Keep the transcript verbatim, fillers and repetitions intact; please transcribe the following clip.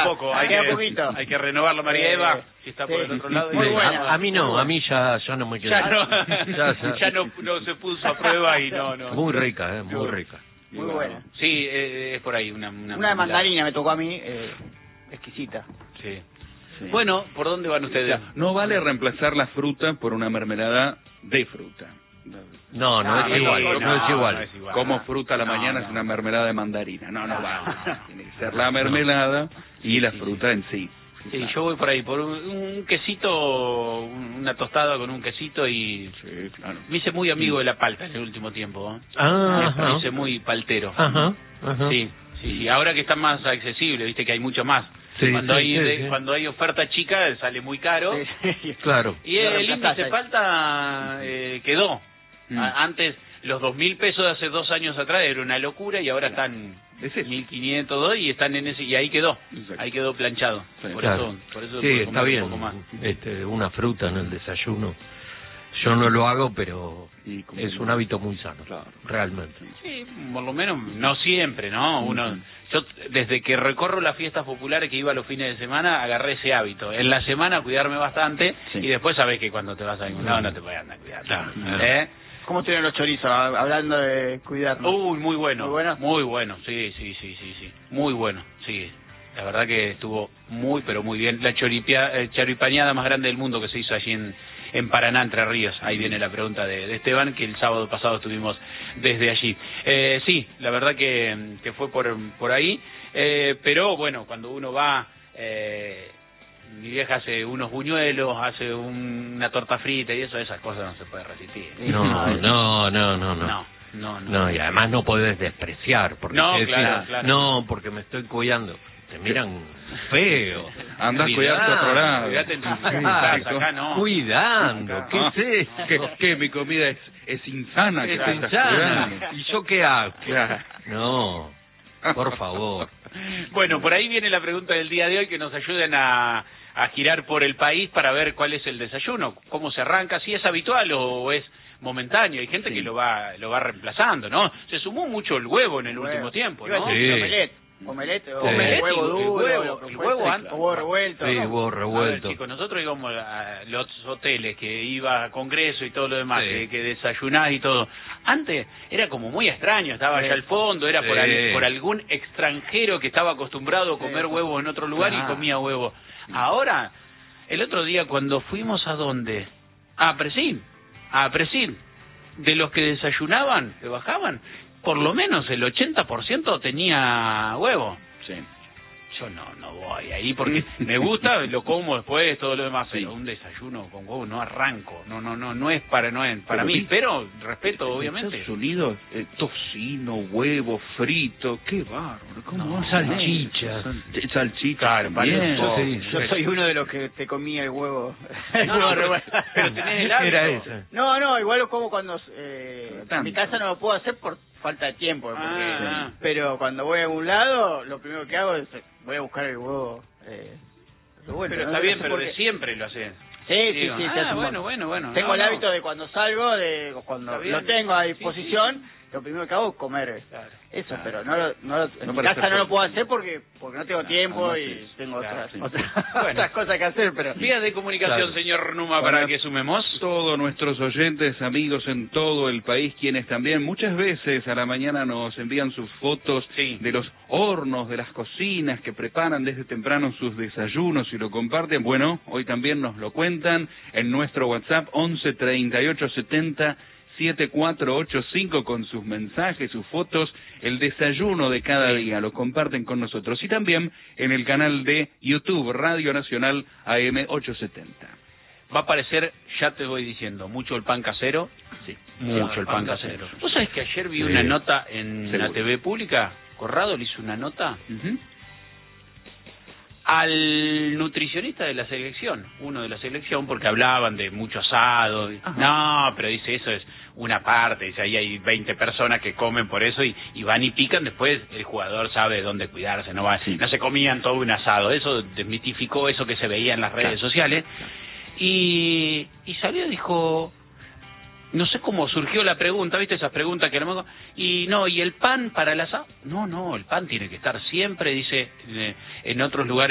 un poco, hay queda que, poquito. hay que renovarlo, María Eva, si está por sí. el otro lado. Muy y- buena. A, a mí no, a mí ya, ya no me queda. Ya no, Ya, ya. ya no, no se puso a prueba y no, no. Muy rica, eh, muy rica. Muy buena. Sí, eh, es por ahí una... Una, Una de mandarina me tocó a mí, eh, exquisita. Sí. Sí. Bueno, ¿por dónde van O ustedes? sea, no vale reemplazar la fruta por una mermelada de fruta. No, no, No, es no, igual, no, no, es igual. no es igual. Como fruta a la No, mañana no. es una mermelada de mandarina. No, no va. Tiene que ser la mermelada y la fruta en sí. Sí, yo voy por ahí, por un, un quesito, un- una tostada con un quesito y... Sí, claro. Me hice muy amigo de la palta en el último tiempo, ¿eh? Ah, Me ajá. hice muy paltero. Ajá, ajá. Sí, sí, sí. Ahora que está más accesible, viste que hay mucho más. Sí, cuando sí, hay sí, de- sí. cuando hay oferta chica sale muy caro. Sí, sí. Claro. Y Lo el reemplazás índice ahí. falta eh, quedó. Mm. A- Antes, los dos mil pesos de hace dos años atrás era una locura y ahora están Es eso. mil quinientos dos y están en ese y ahí quedó. Exacto. Ahí quedó planchado. Sí. Por Claro. eso, por eso Sí, puedo está comer bien. un poco más. Este, una fruta en el desayuno. Yo no lo hago, pero Y como- es un hábito muy sano, Claro. realmente. Sí, por lo menos no siempre, ¿no? Uno, Ujú. yo desde que recorro las fiestas populares que iba los fines de semana agarré ese hábito. En la semana cuidarme bastante Sí. y después sabés que cuando te vas a ningún lado no te puedes andar cuidando. Claro, claro. ¿Eh? ¿Cómo estuvieron los chorizos? Hablando de cuidarnos. Uy, muy bueno. ¿Muy bueno? Muy bueno, sí, sí, sí, sí, sí. Muy bueno, sí. La verdad que estuvo muy, pero muy bien. La choripia, eh, choripaneada más grande del mundo que se hizo allí en, en Paraná, Entre Ríos. Ahí viene la pregunta de, de Esteban, que el sábado pasado estuvimos desde allí. Eh, sí, la verdad que, que fue por, por ahí. Eh, pero bueno, cuando uno va... Eh, mi vieja hace unos buñuelos, hace un- una torta frita y eso, esas cosas no se puede resistir. No, no, no, no, no. No, no, no. No, y además no podés despreciar, porque No, te decís, claro, claro. no, porque me estoy cuidando. Te miran feo. Andá a cuidarte a otro lado. Cuidate en tu Sí, casa, exacto. acá no. Cuidando, Ah, ¿qué es que, eso? que mi comida es, es insana. que Es te estás insana. cuidando. ¿Y yo qué hago? Claro. No, por favor. Bueno, por ahí viene la pregunta del día de hoy, que nos ayuden a, a girar por el país para ver cuál es el desayuno, cómo se arranca, si es habitual o es momentáneo. Hay gente Sí. que lo va lo va reemplazando, ¿no? Se sumó mucho el huevo en el Huevo. último tiempo, Iba a ¿no? decir Sí. omelette. Omelette o Omelette huevo y- el duro, huevo, lo que el fuese, huevo antes. o huevo revuelto. Sí, ¿no? huevo A ver, revuelto. chicos, nosotros íbamos a los hoteles, que iba a congreso y todo lo demás, Sí. que, que desayunás y todo. Antes era como muy extraño, estaba Sí. allá al fondo, era por, Sí. al- por algún extranjero que estaba acostumbrado a comer Sí. huevo en otro lugar Claro. y comía huevo. Ahora, el otro día cuando fuimos a dónde? A Presín, a Presín, de los que desayunaban, que bajaban, por lo menos el ochenta por ciento tenía huevo. Sí. Yo no, no voy ahí porque me gusta, lo como después, todo lo demás, Sí. pero un desayuno con huevo no arranco, no, no, no, no es para, no es para Pero mí, vi- pero respeto, En obviamente. Estados Unidos, eh, tocino, huevo frito, qué bárbaro. ¿Cómo No, hacen salchicha. eso? Sal- Salchicha, Claro, también. para Sí. Yo soy uno de los que te comía el huevo. El No, huevo pero, revuelto. pero tenés el hábito. Era esa. No, no, igual lo como cuando... Eh, Tanto. en mi casa no lo puedo hacer por falta de tiempo. Porque, Ah, ah. Pero cuando voy a algún lado, lo primero que hago es voy a buscar el huevo eh, revuelto. Pero ¿no? está No bien, sé pero por de qué. siempre lo haces. Sí, sí, Digo, sí. se ah, hace un bueno, montón. bueno, bueno. Tengo no, el no. hábito de cuando salgo, de cuando Está bien. lo tengo a Sí, disposición, sí, lo primero que hago es comer Claro. eso, Claro. pero no, lo, no lo- en No mi para casa hacer no lo puedo cosas. hacer porque porque no tengo Claro, tiempo no, y sí, tengo claro, otras, sí. otras, Bueno. otras cosas que hacer, pero... Vías de comunicación, Claro. señor Numa, para, Para que sumemos. Todos nuestros oyentes, amigos en todo el país, quienes también muchas veces a la mañana nos envían sus fotos Sí. de los hornos, de las cocinas que preparan desde temprano sus desayunos y lo comparten. Bueno, hoy también nos lo cuentan en nuestro WhatsApp once treinta y ocho setenta siete cuatro ocho cinco con sus mensajes, sus fotos, el desayuno de cada día, lo comparten con nosotros. Y también en el canal de YouTube, Radio Nacional A M ochocientos setenta. Va a aparecer, ya te voy diciendo, mucho el pan casero. Sí. Mucho el pan casero. ¿Vos sabés que ayer vi una Sí. nota en Seguro. la T V pública? Corrado le hizo una nota Ujú. al nutricionista de la selección, uno de la selección, porque hablaban de mucho asado. y- Ajá. No, pero dice, eso es una parte, dice, ahí hay veinte personas que comen por eso y, y van y pican, después el jugador sabe dónde cuidarse, no va, Sí. no se comían todo un asado. Eso desmitificó eso que se veía en las redes Claro. sociales. Y, y salió y dijo, no sé cómo surgió la pregunta, ¿viste? Esas preguntas que a lo mejor... Y no, ¿y el pan para el asado? No, no, el pan tiene que estar siempre, dice, eh, en otros lugares